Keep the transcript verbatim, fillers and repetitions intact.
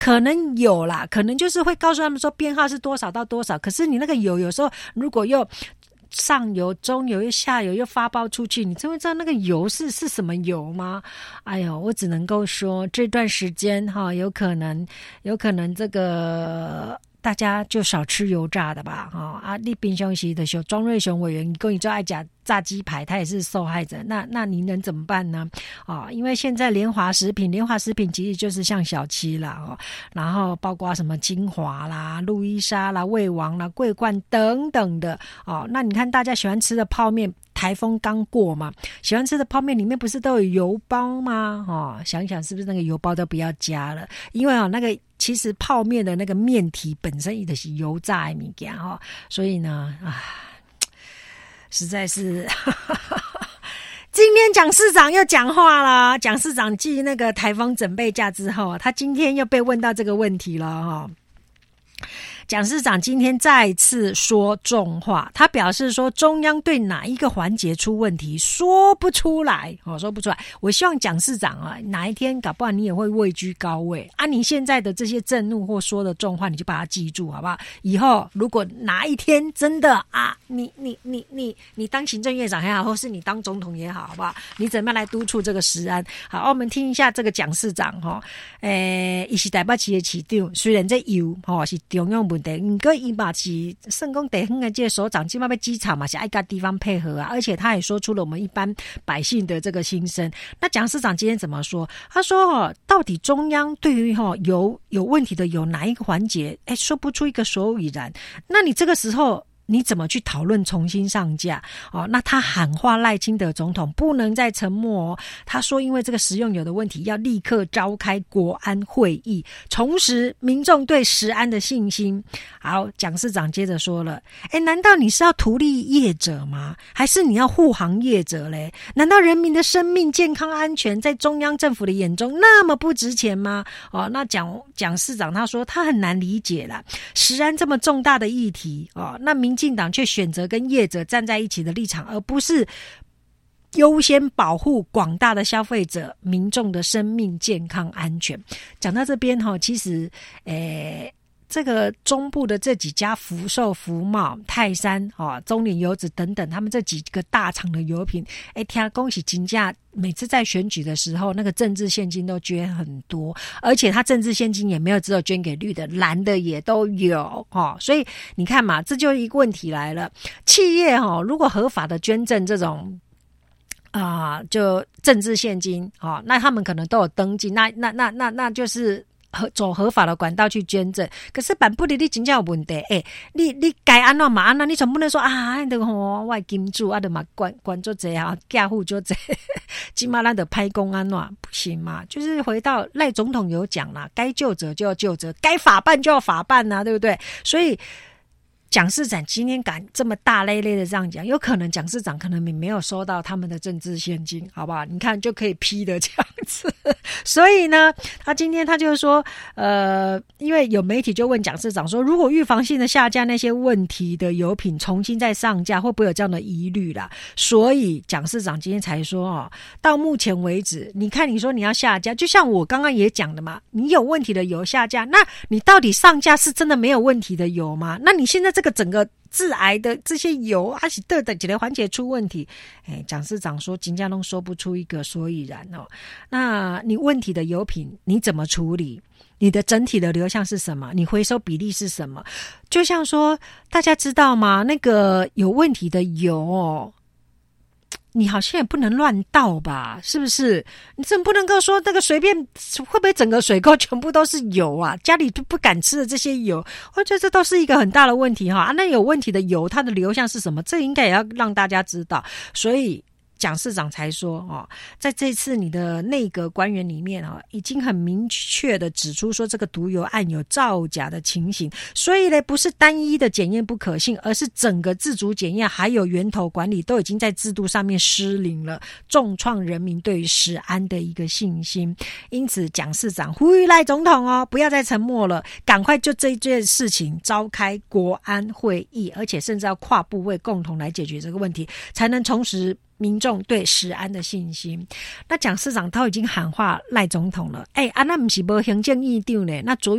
可能有啦，可能就是会告诉他们说编号是多少到多少，可是你那个油有时候如果又上游、中游又下游又发包出去，你真会知道那个油是是什么油吗？哎呦，我只能够说这段时间哈，有可能有可能这个大家就少吃油炸的吧，哈啊！你冰箱时的时候，庄瑞雄委员跟你就爱讲炸鸡排，他也是受害者。那那你能怎么办呢？啊，因为现在联华食品，联华食品其实就是像小七啦，哦，然后包括什么金华啦、路易莎啦、味王啦、桂冠等等的哦。那你看大家喜欢吃的泡面。台风刚过嘛，喜欢吃的泡面里面不是都有油包吗？哦，想一想是不是那个油包都不要加了？因为哦，那个其实泡面的那个面体本身也是油炸的物件哦，所以呢，啊，实在是。今天蒋市长又讲话了，蒋市长继那个台风整备假之后，他今天又被问到这个问题了哈、哦。蒋市长今天再次说重话，他表示说中央对哪一个环节出问题说不出来，哦，说不出来。我希望蒋市长啊，哪一天搞不好你也会位居高位啊，你现在的这些震怒或说的重话，你就把它记住好不好？以后如果哪一天真的啊，你你你你你当行政院长也好，或是你当总统也好，好不好？你怎么样来督促这个食安？好，我们听一下这个蒋市长哈，诶，他是台北市的市长，虽然这油哈是中央问题，不过伊嘛是圣公地方的这个首长，基本上机场嘛是爱跟地方配合啊，而且他也说出了我们一般百姓的这个心声。那蒋市长今天怎么说？他说哦，到底中央对于哈有有问题的有哪一个环节，哎，说不出一个所以然。那你这个时候。你怎么去讨论重新上架？哦，那他喊话赖清德总统不能再沉默哦。他说，因为这个食用油的问题，要立刻召开国安会议，重拾民众对食安的信心。好，蒋市长接着说了：“哎，难道你是要图利业者吗？还是你要护航业者嘞？难道人民的生命、健康、安全在中央政府的眼中那么不值钱吗？”哦，那蒋蒋市长他说他很难理解啦，食安这么重大的议题哦，那民进党却选择跟业者站在一起的立场，而不是优先保护广大的消费者民众的生命健康安全。讲到这边齁，其实诶这个中部的这几家福寿、福茂、泰山、哦、中联油脂等等，他们这几个大厂的油品，哎，听恭喜金价，每次在选举的时候，那个政治现金都捐很多，而且他政治现金也没有只有捐给绿的，蓝的也都有哦。所以你看嘛，这就一个问题来了，企业哦，如果合法的捐赠这种。啊、呃，就政治现金哦，那他们可能都有登记，那那那那那就是合走合法的管道去捐赠。可是办不离你真正有问题，诶、欸，你你该安怎嘛安怎，你总不能说啊，那个吼我金主啊，就嘛管管做这啊，家户就这，今嘛咱就拍公安怎不行嘛？就是回到赖总统有讲啦，该救者就要救者，该法办就要法办呐、啊，对不对？所以。蒋市长今天敢这么大咧咧的这样讲，有可能蒋市长可能没有收到他们的政治现金，好不好？你看就可以批的这样子。所以呢，他今天他就是说，呃，因为有媒体就问蒋市长说，如果预防性的下架那些问题的油品重新再上架，会不会有这样的疑虑啦？所以蒋市长今天才说哦，到目前为止，你看你说你要下架，就像我刚刚也讲的嘛，你有问题的油下架，那你到底上架是真的没有问题的油吗？那你现在这个整个致癌的这些油，还是对的几个环节出问题？哎，蒋市长说，金家龙说不出一个所以然哦。那你问题的油品你怎么处理？你的整体的流向是什么？你回收比例是什么？就像说，大家知道吗？那个有问题的油哦。你好像也不能乱倒吧，是不是？你怎么不能够说那个随便会不会整个水沟全部都是油啊？家里都不敢吃的这些油，我觉得这都是一个很大的问题哈。啊，那有问题的油，它的流向是什么？这应该也要让大家知道。所以蒋市长才说哦，在这次你的内阁官员里面哦，已经很明确的指出说这个毒油案有造假的情形，所以呢，不是单一的检验不可信，而是整个自主检验还有源头管理都已经在制度上面失灵了，重创人民对于食安的一个信心。因此，蒋市长呼吁赖总统哦，不要再沉默了，赶快就这件事情召开国安会议，而且甚至要跨部会共同来解决这个问题，才能重拾民众对食安的信心。那蒋市长都已经喊话赖总统了，哎、欸，啊，那不是没行政院长呢？那昨